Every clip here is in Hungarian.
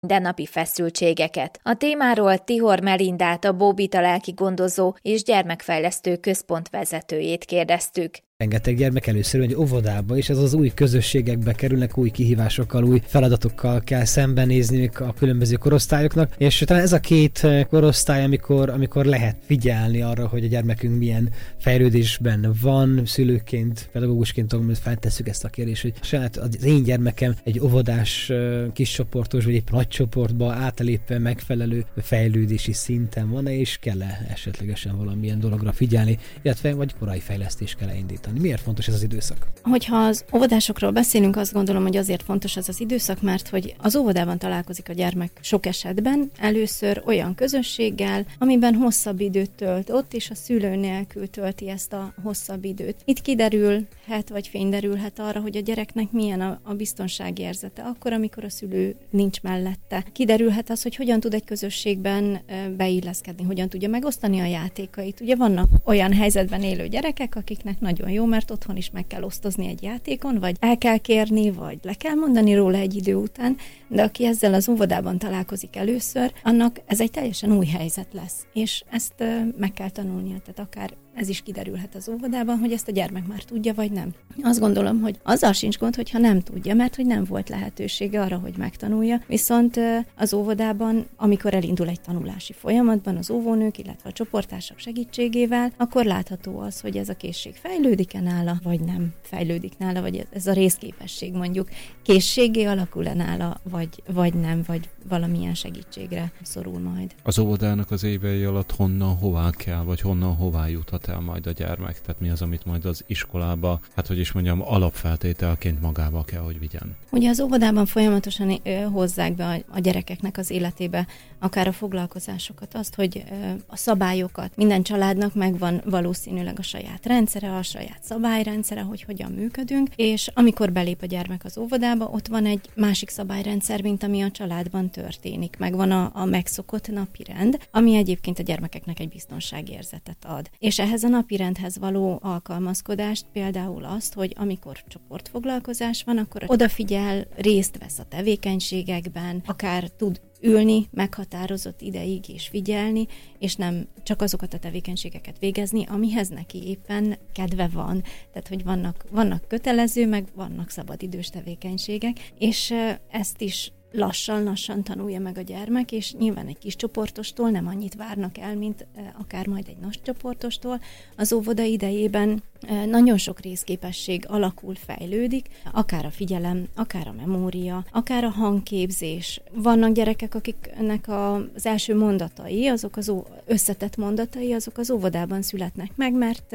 mindennapi feszültségeket. A témáról Tihor Melindát, a Bóbita lelki gondozó és gyermekfejlesztő központ vezetőjét kérdeztük. Rengeteg gyermek először egy óvodába, és ez az új közösségekbe kerülnek, új kihívásokkal, új feladatokkal kell szembenézniük a különböző korosztályoknak, és talán ez a két korosztály, amikor lehet figyelni arra, hogy a gyermekünk milyen fejlődésben van, szülőként, pedagógusként feltesszük ezt a kérdést, hogy saját az én gyermekem egy óvodás kiscsoportos, vagy épp nagy csoportba átlépve megfelelő fejlődési szinten van-e, és kell-e esetlegesen valamilyen dologra figyelni, illetve vagy korai fejlesztést kell indítani. Miért fontos ez az időszak? Hogyha az óvodásokról beszélünk, azt gondolom, hogy azért fontos ez az időszak, mert hogy az óvodában találkozik a gyermek sok esetben először olyan közösséggel, amiben hosszabb időt tölt ott, és a szülő nélkül tölti ezt a hosszabb időt. Itt kiderülhet, vagy fényderülhet arra, hogy a gyereknek milyen a biztonsági érzete, akkor, amikor a szülő nincs mellette. Kiderülhet az, hogy hogyan tud egy közösségben beilleszkedni, hogyan tudja megosztani a játékait. Ugye vannak olyan helyzetben élő gyerekek, akiknek nagyon jó, mert otthon is meg kell osztozni egy játékon, vagy el kell kérni, vagy le kell mondani róla egy idő után, de aki ezzel az óvodában találkozik először, annak ez egy teljesen új helyzet lesz, és ezt meg kell tanulnia, tehát akár ez is kiderülhet az óvodában, hogy ezt a gyermek már tudja, vagy nem. Azt gondolom, hogy azzal sincs gond, hogyha nem tudja, mert hogy nem volt lehetősége arra, hogy megtanulja. Viszont az óvodában, amikor elindul egy tanulási folyamatban az óvónők, illetve a csoporttársak segítségével, akkor látható az, hogy ez a készség fejlődik-e nála, vagy nem fejlődik nála, vagy ez a részképesség mondjuk készségé alakul-e nála, vagy nem, vagy valamilyen segítségre szorul majd. Az óvodának az évei alatt honnan hová kell, vagy honnan hová juthat el majd a gyermek? Tehát mi az, amit majd az iskolába, alapfeltételként magába kell, hogy vigyen? Ugye az óvodában folyamatosan hozzák be a gyerekeknek az életébe akár a foglalkozásokat, azt, hogy a szabályokat, minden családnak megvan valószínűleg a saját rendszere, a saját szabályrendszere, hogy hogyan működünk, és amikor belép a gyermek az óvodába, ott van egy másik szabályrendszer, mint ami a családban történik. Megvan a megszokott napirend, ami egyébként a gyermekeknek egy biztonságérzetet ad. És ehhez a napirendhez való alkalmazkodást például azt, hogy amikor csoportfoglalkozás van, akkor odafigyel, részt vesz a tevékenységekben, akár tud ülni meghatározott ideig és figyelni, és nem csak azokat a tevékenységeket végezni, amihez neki éppen kedve van. Tehát, hogy vannak kötelező, meg vannak szabadidős tevékenységek, és ezt is lassan tanulja meg a gyermek, és nyilván egy kis csoportostól nem annyit várnak el, mint akár majd egy nagy csoportostól. Az óvoda idejében nagyon sok részképesség alakul, fejlődik, akár a figyelem, akár a memória, akár a hangképzés. Vannak gyerekek, akiknek az első mondatai, azok az összetett mondatai, azok az óvodában születnek meg,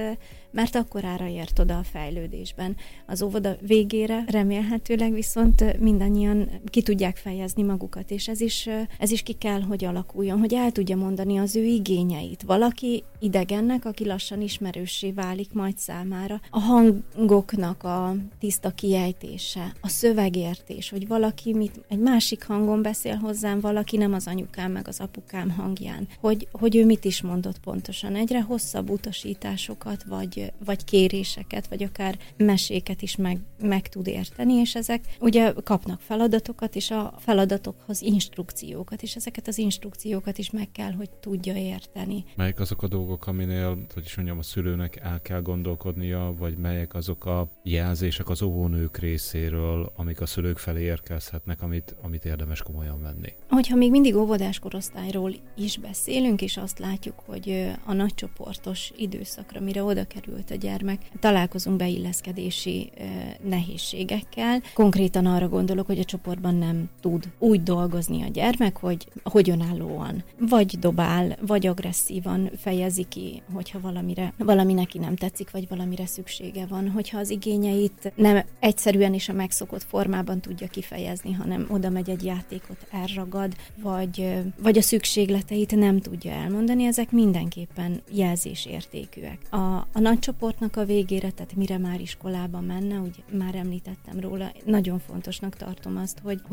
mert akkorára ért oda a fejlődésben. Az óvoda végére remélhetőleg viszont mindannyian ki tudják fejezni magukat, és ez is ki kell, hogy alakuljon, hogy el tudja mondani az ő igényeit. Valaki idegennek, aki lassan ismerőssé válik majd számára. A hangoknak a tiszta kiejtése, a szövegértés, hogy valaki egy másik hangon beszél hozzám, valaki nem az anyukám meg az apukám hangján, hogy ő mit is mondott pontosan. Egyre hosszabb utasításokat, vagy kéréseket, vagy akár meséket is meg tud érteni, és ezek ugye kapnak feladatokat, és a feladatokhoz instrukciókat, és ezeket az instrukciókat is meg kell, hogy tudja érteni. Melyek azok a dolgok, aminél, a szülőnek el kell gondolkodnia, vagy melyek azok a jelzések az óvónők részéről, amik a szülők felé érkezhetnek, amit érdemes komolyan venni? Hogyha még mindig óvodás korosztályról is beszélünk, és azt látjuk, hogy a nagycsoportos időszakra, mire oda került a gyermek, találkozunk beilleszkedési nehézségekkel. Konkrétan arra gondolok, hogy a csoportban nem tud úgy dolgozni a gyermek, hogy önállóan, vagy dobál, vagy agresszívan fejezi ki, hogyha valami neki nem tetszik, vagy valamire szüksége van, hogyha az igényeit nem egyszerűen és a megszokott formában tudja kifejezni, hanem oda megy egy játékot, elragad, vagy a szükségleteit nem tudja elmondani, ezek mindenképpen jelzésértékűek. A nagy csoportnak a végére, tehát mire már iskolába menne, úgy már említettem róla, nagyon fontosnak tartom azt, hogy a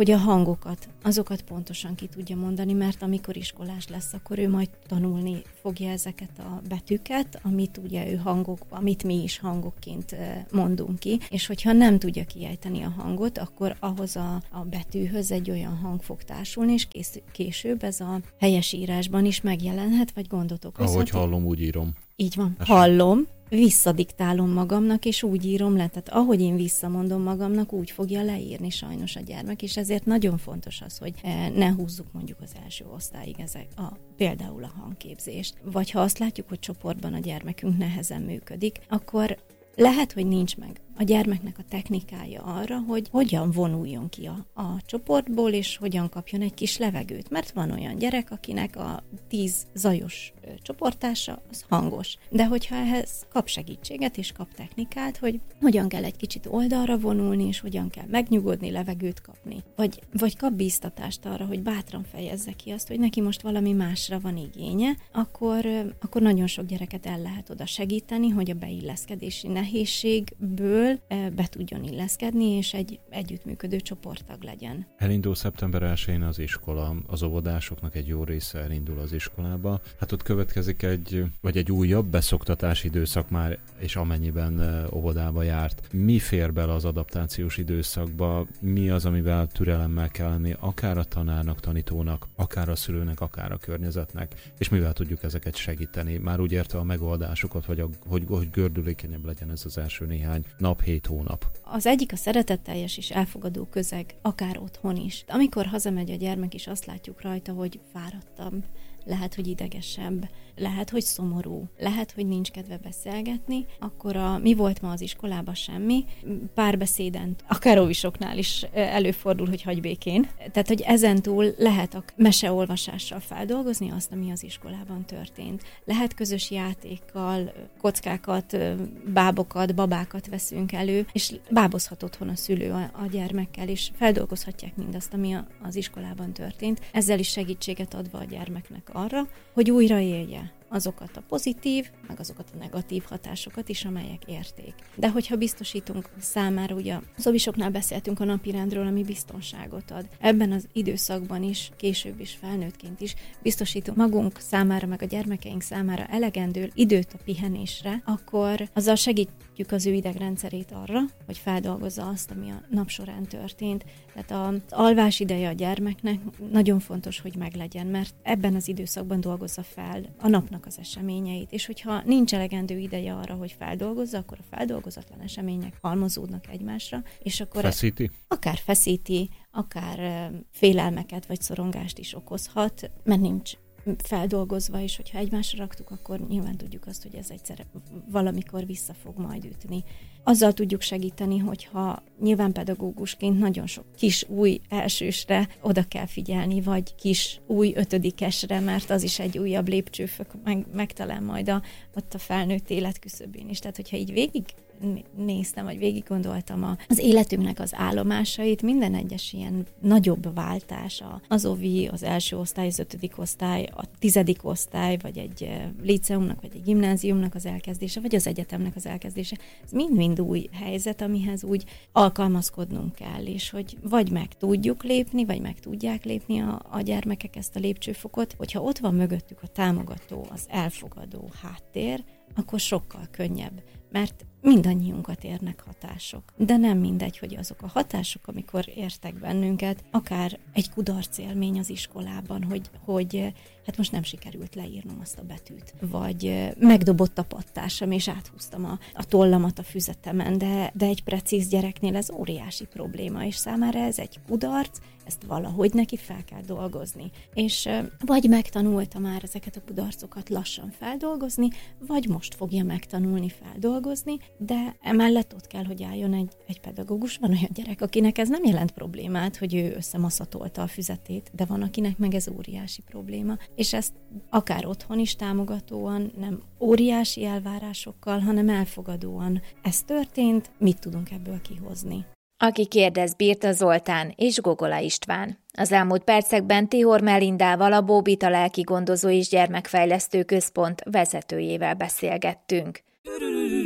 hangokat, azokat pontosan ki tudja mondani, mert amikor iskolás lesz, akkor ő majd tanulni fogja ezeket a betűket, amit ugye ő amit mi is hangokként mondunk ki, és hogyha nem tudja kiejteni a hangot, akkor ahhoz a betűhöz egy olyan hang fog társulni, és később ez a helyes írásban is megjelenhet, vagy gondot okozhat. Ahogy hallom, úgy írom. Így van. Hallom, visszadiktálom magamnak, és úgy írom le. Tehát ahogy én visszamondom magamnak, úgy fogja leírni sajnos a gyermek, és ezért nagyon fontos az, hogy ne húzzuk mondjuk az első osztályig például a hangképzést. Vagy ha azt látjuk, hogy csoportban a gyermekünk nehezen működik, akkor lehet, hogy nincs meg a gyermeknek a technikája arra, hogy hogyan vonuljon ki a csoportból, és hogyan kapjon egy kis levegőt. Mert van olyan gyerek, akinek a 10 zajos csoporttársa, az hangos. De hogyha ehhez kap segítséget, és kap technikát, hogy hogyan kell egy kicsit oldalra vonulni, és hogyan kell megnyugodni, levegőt kapni. Vagy kap bíztatást arra, hogy bátran fejezze ki azt, hogy neki most valami másra van igénye, akkor nagyon sok gyereket el lehet oda segíteni, hogy a beilleszkedési nehézségből be tudjon illeszkedni, és egy együttműködő csoporttag legyen. Elindul szeptember 1-én az iskola, az óvodásoknak egy jó része elindul az iskolába. Hát ott következik egy újabb beszoktatási időszak már, és amennyiben óvodába járt. Mi fér bele az adaptációs időszakba? Mi az, amivel türelemmel kell lenni, akár a tanárnak, tanítónak, akár a szülőnek, akár a környezetnek, és mivel tudjuk ezeket segíteni? Már úgy érte a megoldásokat, hogy gördülékenyebb legyen ez az első néhány nap, 7 hónap. Az egyik a szeretetteljes és elfogadó közeg, akár otthon is. Amikor hazamegy a gyermek, és azt látjuk rajta, hogy fáradtabb, lehet, hogy idegesebb, lehet, hogy szomorú, lehet, hogy nincs kedve beszélgetni, akkor mi volt ma az iskolában semmi, párbeszéden, akár óvisoknál is előfordul, hogy hagy békén. Tehát, hogy ezentúl lehet a meseolvasással feldolgozni azt, ami az iskolában történt. Lehet közös játékkal, kockákat, bábokat, babákat veszünk elő, és bábozhat otthon a szülő a gyermekkel, és feldolgozhatják mindazt, ami az iskolában történt, ezzel is segítséget adva a gyermeknek arra, hogy újra élje azokat a pozitív, meg azokat a negatív hatásokat is, amelyek érték. De hogyha biztosítunk számára, ugye az óvisoknál beszéltünk a napirendről, ami biztonságot ad. Ebben az időszakban is, később is, felnőttként is biztosítunk magunk számára, meg a gyermekeink számára elegendő időt a pihenésre, akkor azzal segítjük az ő idegrendszerét arra, hogy feldolgozza azt, ami a nap során történt. Tehát az alvás ideje a gyermeknek nagyon fontos, hogy meglegyen, mert ebben az időszakban dolgozza fel a napnak az eseményeit, és hogyha nincs elegendő ideje arra, hogy feldolgozza, akkor a feldolgozatlan események halmozódnak egymásra, és akkor feszíti? Akár feszíti, akár félelmeket vagy szorongást is okozhat, mert nincs feldolgozva, és hogyha egymásra raktuk, akkor nyilván tudjuk azt, hogy ez egyszer valamikor vissza fog majd ütni. Azzal tudjuk segíteni, hogyha nyilván pedagógusként nagyon sok kis új elsősre oda kell figyelni, vagy kis új 5-esre, mert az is egy újabb lépcsőfok megtalál majd ott a felnőtt élet küszöbén is. Tehát, hogyha így végignéztem, vagy végig gondoltam az életünknek az állomásait, minden egyes ilyen nagyobb váltás, az óvi, az első osztály, az 5. osztály, a 10. osztály, vagy egy líceumnak, vagy egy gimnáziumnak az elkezdése, vagy az egyetemnek az elkezdése, ez mind új helyzet, amihez úgy alkalmazkodnunk kell, és hogy vagy meg tudjuk lépni, vagy meg tudják lépni a gyermekek ezt a lépcsőfokot, hogyha ott van mögöttük a támogató, az elfogadó háttér, akkor sokkal könnyebb, mert mindannyiunkat érnek hatások. De nem mindegy, hogy azok a hatások, amikor értek bennünket, akár egy kudarc élmény az iskolában, hogy hát most nem sikerült leírnom azt a betűt, vagy megdobott a pattársam, és áthúztam a tollamat a füzetemen, de egy precíz gyereknél ez óriási probléma, és számára ez egy kudarc, ezt valahogy neki fel kell dolgozni. És vagy megtanulta már ezeket a kudarcokat lassan feldolgozni, vagy most fogja megtanulni feldolgozni, de emellett ott kell, hogy álljon egy pedagógus. Van olyan gyerek, akinek ez nem jelent problémát, hogy ő összemaszatolta a füzetét, de van, akinek meg ez óriási probléma. És ezt akár otthon is támogatóan, nem óriási elvárásokkal, hanem elfogadóan. Ez történt, mit tudunk ebből kihozni? Aki kérdez, Birta Zoltán és Gogola István. Az elmúlt percekben Tihor Melindával, a Bóbita Lelki Gondozó és Gyermekfejlesztő Központ vezetőjével beszélgettünk.